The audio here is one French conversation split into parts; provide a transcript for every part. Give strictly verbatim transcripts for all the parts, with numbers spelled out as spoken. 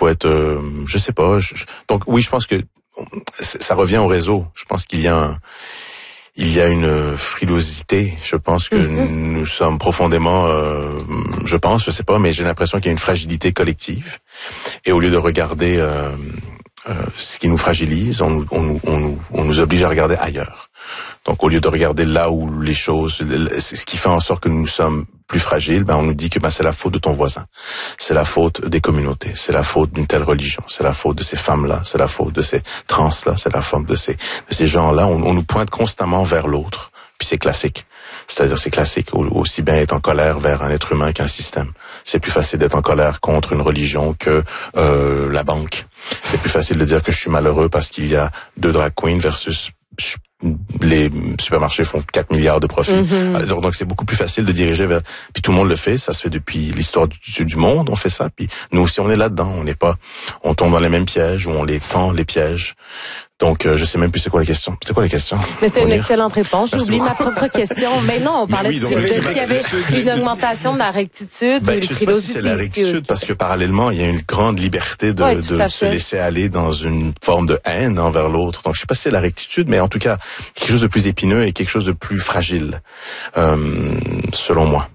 faut être, euh, je sais pas. Je, je, donc oui, je pense que ça revient au réseau. Je pense qu'il y a un, il y a une frilosité. Je pense que mm-hmm. nous sommes profondément, euh, je pense, je sais pas, mais j'ai l'impression qu'il y a une fragilité collective. Et au lieu de regarder euh, euh, ce qui nous fragilise, on nous, on nous, on nous, on nous oblige à regarder ailleurs. Donc, au lieu de regarder là où les choses, ce qui fait en sorte que nous sommes plus fragiles, ben on nous dit que ben c'est la faute de ton voisin, c'est la faute des communautés, c'est la faute d'une telle religion, c'est la faute de ces femmes-là, c'est la faute de ces trans-là, c'est la faute de ces de ces gens-là. On, on nous pointe constamment vers l'autre, puis c'est classique. C'est-à-dire c'est classique, aussi bien être en colère vers un être humain qu'un système. C'est plus facile d'être en colère contre une religion que euh, la banque. C'est plus facile de dire que je suis malheureux parce qu'il y a deux drag queens versus les supermarchés font quatre milliards de profits. Mm-hmm. Alors, donc c'est beaucoup plus facile de diriger vers, puis tout le monde le fait, ça se fait depuis l'histoire du, du monde, on fait ça, puis nous aussi on est là-dedans, on n'est pas, on tombe dans les mêmes pièges ou on les tend les pièges. Donc, euh, je sais même plus c'est quoi la question. C'est quoi la question? Mais c'était une excellente réponse. J'ai oublié ma propre question. Mais non, on parlait oui, de, donc, de, de s'il y avait une augmentation de la rectitude ben, ou une je sais pas si c'est la rectitude, parce que parallèlement, il y a une grande liberté de, ouais, de se laisser aller dans une forme de haine envers l'autre. Donc, je sais pas si c'est la rectitude, mais en tout cas, quelque chose de plus épineux et quelque chose de plus fragile, euh, selon moi.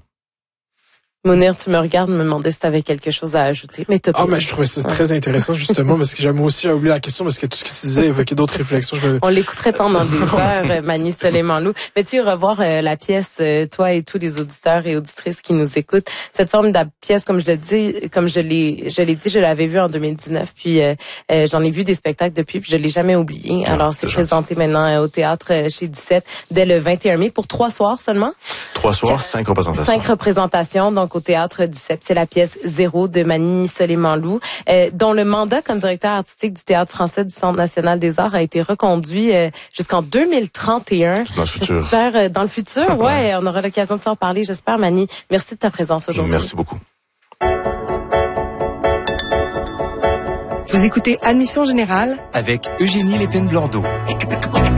Mounir, tu me regardes, me demandais si tu avais quelque chose à ajouter. Mais t'as ah, mais je trouvais ça ouais. très intéressant, justement, parce que moi aussi, j'ai oublié la question, parce que tout ce que tu disais évoquait d'autres réflexions. Je me... On l'écouterait pendant des heures, Mani Soleiman-Lou. Mais tu revoir euh, la pièce, euh, toi et tous les auditeurs et auditrices qui nous écoutent. Cette forme de pièce, comme je le dis, comme je l'ai, je l'ai dit, je l'avais vue en deux mille dix-neuf, puis euh, euh, j'en ai vu des spectacles depuis, puis je l'ai jamais oublié. Ah, alors, c'est, c'est présenté maintenant euh, au théâtre euh, chez Duceppe dès le vingt et un mai pour trois soirs seulement. Trois soirs, cinq représentations. Cinq représentations, donc au théâtre Duceppe. C'est la pièce Zéro de Mani Soleiman-Lou, euh, dont le mandat comme directeur artistique du Théâtre français du Centre national des arts a été reconduit euh, jusqu'en deux mille trente et un. Dans le futur. J'espère, euh, dans le futur, ouais, ouais, on aura l'occasion de s'en parler, j'espère, Mani. Merci de ta présence aujourd'hui. Merci beaucoup. Vous écoutez Admission Générale avec Eugénie Lépine-Blondeau.